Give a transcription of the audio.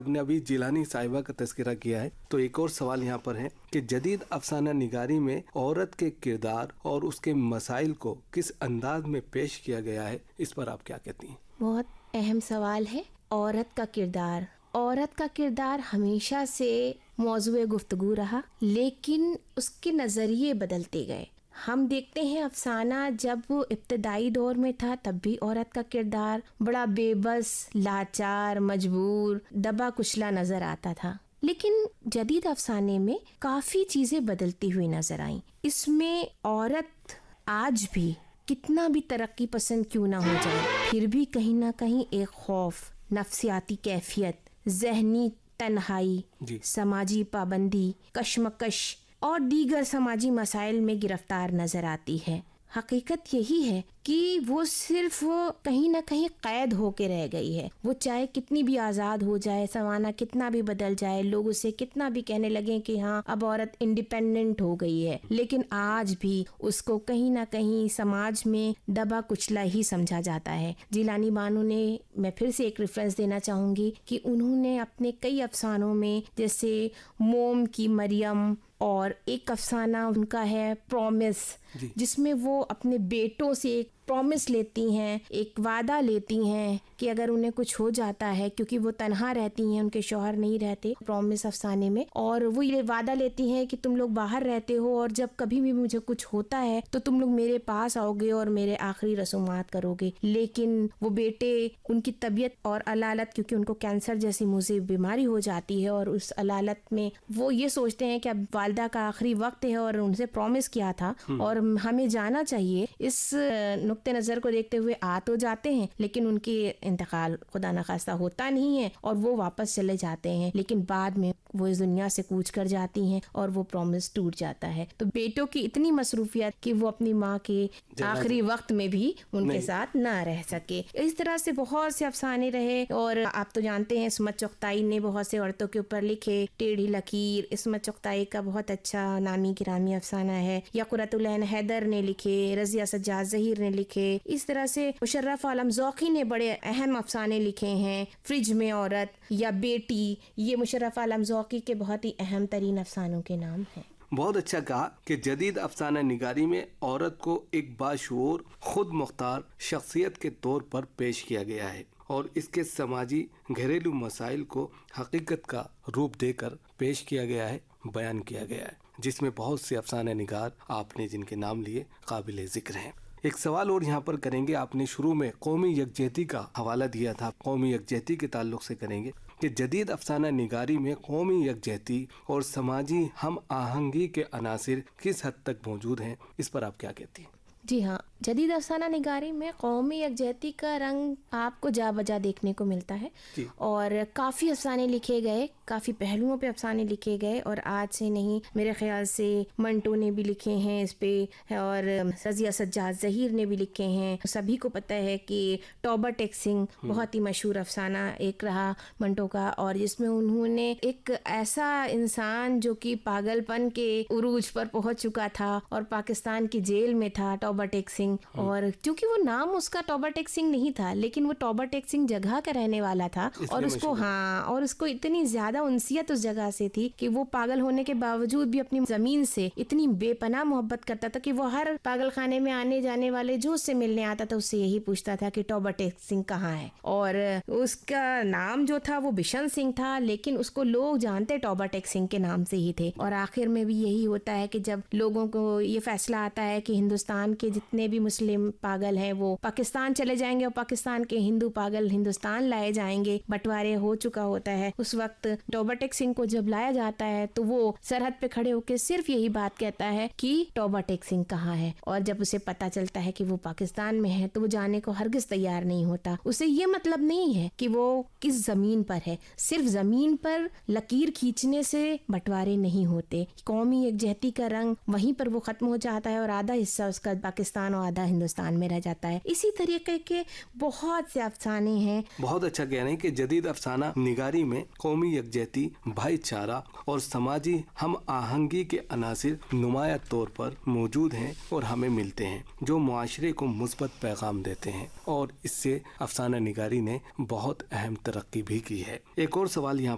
آپ نے ابھی جیلانی صاحبہ کا تذکرہ کیا ہے، تو ایک اور سوال یہاں پر ہے کہ جدید افسانہ نگاری میں عورت کے کردار اور اس کے مسائل کو کس انداز میں پیش کیا گیا ہے، اس پر آپ کیا کہتی ہیں؟ بہت اہم سوال ہے۔ عورت کا کردار ہمیشہ سے موضوع گفتگو رہا، لیکن اس کے نظریے بدلتے گئے۔ ہم دیکھتے ہیں افسانہ جب ابتدائی دور میں تھا تب بھی عورت کا کردار بڑا بے بس، لاچار، مجبور، دبا کچلا نظر آتا تھا، لیکن جدید افسانے میں کافی چیزیں بدلتی ہوئی نظر آئیں۔ اس میں عورت آج بھی کتنا بھی ترقی پسند کیوں نہ ہو جائے، پھر بھی کہیں نہ کہیں ایک خوف، نفسیاتی کیفیت، ذہنی تنہائی، سماجی پابندی، کشمکش اور دیگر سماجی مسائل میں گرفتار نظر آتی ہے۔ حقیقت یہی ہے کہ وہ صرف کہیں نہ کہیں قید ہو کے رہ گئی ہے۔ وہ چاہے کتنی بھی آزاد ہو جائے، زمانہ کتنا بھی بدل جائے، لوگ اسے کتنا بھی کہنے لگیں کہ ہاں اب عورت انڈیپینڈنٹ ہو گئی ہے، لیکن آج بھی اس کو کہیں نہ کہیں سماج میں دبا کچلا ہی سمجھا جاتا ہے۔ جیلانی بانو نے، میں پھر سے ایک ریفرنس دینا چاہوں گی کہ انہوں نے اپنے کئی افسانوں میں، جیسے موم کی مریم، اور ایک افسانہ ان کا ہے پرومس، جس میں وہ اپنے بیٹوں سے ایک پرومس لیتی ہیں، ایک وعدہ لیتی ہیں کہ اگر انہیں کچھ ہو جاتا ہے، کیونکہ وہ تنہا رہتی ہیں، ان کے شوہر نہیں رہتے پرومس افسانے میں، اور وہ یہ وعدہ لیتی ہیں کہ تم لوگ باہر رہتے ہو اور جب کبھی بھی مجھے کچھ ہوتا ہے تو تم لوگ میرے پاس آؤ گے اور میرے آخری رسومات کرو گے۔ لیکن وہ بیٹے، ان کی طبیعت اور علالت، کیونکہ ان کو کینسر جیسی مزمن بیماری ہو جاتی ہے، اور اس علالت میں وہ یہ سوچتے ہیں کہ اب والدہ کا آخری وقت ہے اور ان سے پرومس کیا تھا اور ہمیں جانا چاہیے، اس نقطۂ نظر کو دیکھتے ہوئے آ تو جاتے ہیں، لیکن ان کی انتقال خدا نخواستہ ہوتا نہیں ہے اور وہ واپس چلے جاتے ہیں، لیکن بعد میں وہ اس دنیا سے کوچ کر جاتی ہیں اور وہ پرومس ٹوٹ جاتا ہے۔ تو بیٹوں کی اتنی مصروفیت کہ وہ اپنی ماں کے آخری وقت میں بھی ان کے ساتھ نہ رہ سکے۔ اس طرح سے بہت سے افسانے رہے، اور آپ تو جانتے ہیں عصمت چغتائی نے بہت سے عورتوں کے اوپر لکھے، ٹیڑھی لکیر عصمت چغتائی کا بہت اچھا نامی گرامی افسانہ ہے، یا قرۃ العین حیدر نے لکھے، رضیہ سجاد ظہیر نے لکھے، اس طرح سے مشرف عالم ذوقی نے بڑے اہم افسانے لکھے ہیں، فرج میں عورت یا بیٹی، یہ مشرف عالم ذوقی کے بہت ہی اہم ترین افسانوں کے نام ہیں۔ بہت اچھا کہا کہ جدید افسانہ نگاری میں عورت کو ایک باشعور، خود مختار شخصیت کے طور پر پیش کیا گیا ہے، اور اس کے سماجی گھریلو مسائل کو حقیقت کا روپ دے کر پیش کیا گیا ہے، بیان کیا گیا ہے، جس میں بہت سے افسانہ نگار آپ نے جن کے نام لیے قابل ذکر ہیں۔ ایک سوال اور یہاں پر کریں گے، آپ نے شروع میں قومی یکجہتی کا حوالہ دیا تھا، قومی یکجہتی کے تعلق سے کریں گے کہ جدید افسانہ نگاری میں قومی یکجہتی اور سماجی ہم آہنگی کے عناصر کس حد تک موجود ہیں، اس پر آپ کیا کہتی ہیں؟ جی ہاں، جدید افسانہ نگاری میں قومی یکجہتی کا رنگ آپ کو جا بجا دیکھنے کو ملتا ہے، اور کافی افسانے لکھے گئے، کافی پہلوؤں پہ افسانے لکھے گئے، اور آج سے نہیں، میرے خیال سے منٹو نے بھی لکھے ہیں اس پہ، اور رضیہ سجاد ظہیر نے بھی لکھے ہیں۔ سبھی کو پتہ ہے کہ توبہ ٹیک سنگھ بہت ہی مشہور افسانہ ایک رہا منٹو کا، اور جس میں انہوں نے ایک ایسا انسان جو کہ پاگل پن کے عروج پر پہنچ چکا تھا اور پاکستان کی جیل میں تھا، توبہ ٹیک سنگھ، اور چونکہ وہ نام اس کا توبہ ٹیک سنگھ نہیں تھا، لیکن وہ توبہ ٹیک سنگھ جگہ کا رہنے والا تھا، اور اس کو اور اس کو اتنی زیادہ انسیت اس جگہ سے تھی کہ وہ پاگل ہونے کے باوجود بھی اپنی زمین سے اتنی بے پناہ محبت کرتا تھا کہ وہ ہر پاگل خانے میں آنے جانے والے جو اس سے ملنے آتا تھا اس سے یہی پوچھتا تھا کہ توبہ ٹیک سنگھ کہاں ہے، اور اس کا نام جو تھا وہ بشن سنگھ تھا، لیکن اس کو لوگ جانتے توبہ ٹیک سنگھ کے نام سے ہی تھے۔ اور آخر میں بھی یہی ہوتا ہے کہ جب لوگوں کو یہ فیصلہ آتا ہے کہ ہندوستان کے جتنے بھی مسلم پاگل ہیں وہ پاکستان چلے جائیں گے اور پاکستان کے ہندو پاگل ہندوستان لائے جائیں گے، بٹوارے ہو چکا ہوتا ہے، اس وقت توبہ ٹیک سنگھ کو جب لایا جاتا ہے تو وہ سرحد پہ کھڑے ہو کے صرف یہی بات کہتا ہے کہ توبہ ٹیک سنگھ کہاں ہے، اور جب اسے پتا چلتا ہے کہ وہ پاکستان میں ہے تو وہ جانے کو ہرگز تیار نہیں ہوتا۔ اسے یہ مطلب نہیں ہے کہ وہ کس زمین پر ہے، صرف زمین پر لکیر کھینچنے سے بٹوارے نہیں ہوتے، قومی یکجہتی کا رنگ وہیں پر وہ ختم ہو جاتا ہے اور آدھا حصہ اس کا پاکستان اور آدھا ہندوستان میں رہ جاتا ہے۔ اسی طریقے کے بہت سے افسانے ہیں۔ بہت اچھا کہہ رہے ہیں کہ جدید افسانہ نگاری میں قومی یکجہتی، بھائی چارہ اور سماجی ہم آہنگی کے عناصر نمایاں طور پر موجود ہیں اور ہمیں ملتے ہیں، جو معاشرے کو مثبت پیغام دیتے ہیں، اور اس سے افسانہ نگاری نے بہت اہم ترقی بھی کی ہے۔ ایک اور سوال یہاں